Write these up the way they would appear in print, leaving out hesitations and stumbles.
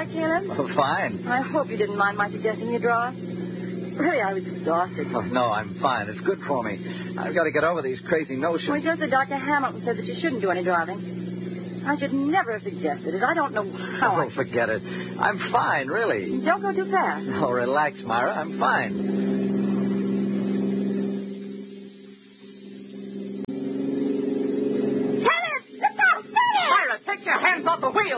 right, Caleb? Oh, fine. I hope you didn't mind my suggesting you drive. Really, I was exhausted. Oh, no, I'm fine. It's good for me. I've got to get over these crazy notions. Well, just that Dr. Hamilton said that you shouldn't do any driving. I should never have suggested it. I don't know how Oh, forget it. I'm fine, really. Don't go too fast. Oh, relax, Myra. I'm fine. Caleb! Look out! Stay! Myra, take your hands off the wheel!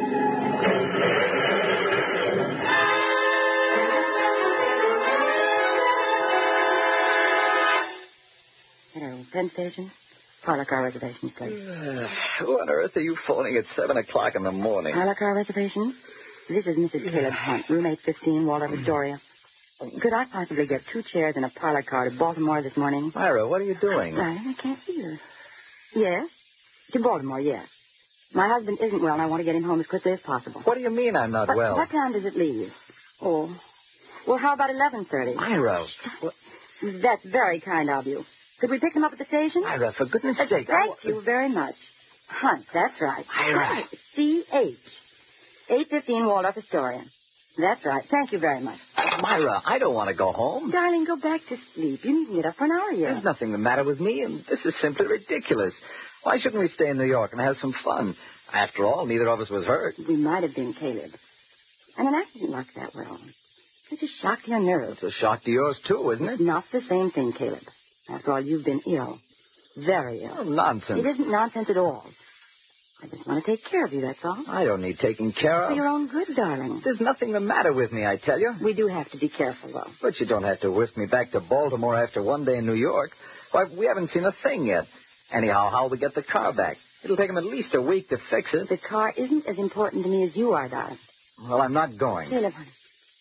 Hello, Penn Station. Parlor car reservations, please. Who on earth are you phoning at 7 o'clock in the morning? Parlor car reservations? This is Mrs. Caleb Hunt, room 815, Waldorf Astoria. Could I possibly get 2 chairs and a parlor car to Baltimore this morning? Myra, what are you doing? I can't see you. Yes? To Baltimore, yes. My husband isn't well, and I want to get him home as quickly as possible. What do you mean I'm not well? What time does it leave? Oh. Well, how about 11:30? Myra. What? That's very kind of you. Could we pick him up at the station? Myra, for goodness sake. Thank you very much. Hunt, that's right. Myra. C.H. 815 Waldorf Astoria. That's right. Thank you very much. Myra, I don't want to go home. Darling, go back to sleep. You needn't get up for an hour yet. There's nothing the matter with me, and this is simply ridiculous. Why shouldn't we stay in New York and have some fun? After all, neither of us was hurt. We might have been, Caleb. And an accident like that, well, it's a shock to your nerves. It's a shock to yours, too, isn't it? It's not the same thing, Caleb. After all, you've been ill. Very ill. Oh, nonsense. It isn't nonsense at all. I just want to take care of you, that's all. I don't need taking care For of. your own good, darling. There's nothing the matter with me, I tell you. We do have to be careful, though. But you don't have to whisk me back to Baltimore after one day in New York. Why, we haven't seen a thing yet. Anyhow, how'll we get the car back? It'll take him at least a week to fix it. The car isn't as important to me as you are, darling. Well, I'm not going. Caleb, honey,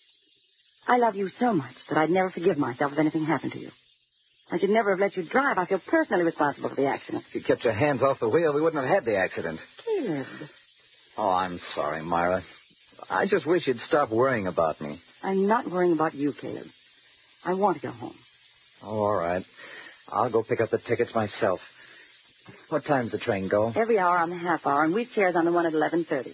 I love you so much that I'd never forgive myself if anything happened to you. I should never have let you drive. I feel personally responsible for the accident. If you kept your hands off the wheel, we wouldn't have had the accident. Caleb. Oh, I'm sorry, Myra. I just wish you'd stop worrying about me. I'm not worrying about you, Caleb. I want to go home. Oh, all right. I'll go pick up the tickets myself. What time's the train go? Every hour on the half hour, and we've chairs on the one at 11:30.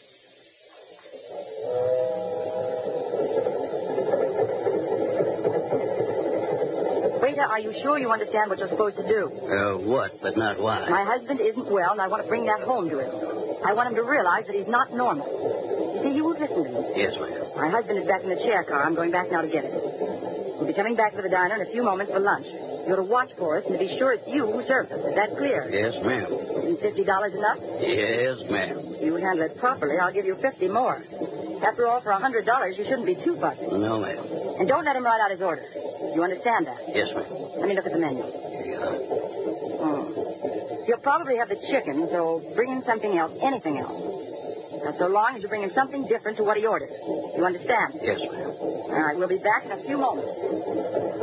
Waiter, are you sure you understand what you're supposed to do? What, but not why? My husband isn't well, and I want to bring that home to him. I want him to realize that he's not normal. You see, you would listen to me. Yes, ma'am. My husband is back in the chair car. I'm going back now to get him. We'll be coming back to the diner in a few moments for lunch. You're to watch for us and to be sure it's you who serves us. Is that clear? Yes, ma'am. Isn't $50 enough? Yes, ma'am. If you handle it properly, I'll give you 50 more. After all, for $100, you shouldn't be too fussy. No, ma'am. And don't let him write out his order. You understand that? Yes, ma'am. Let me look at the menu. Yeah. He'll probably have the chicken, so bring him something else, anything else. Now, so long as you bring him something different to what he ordered. You understand? Yes, ma'am. All right, we'll be back in a few moments.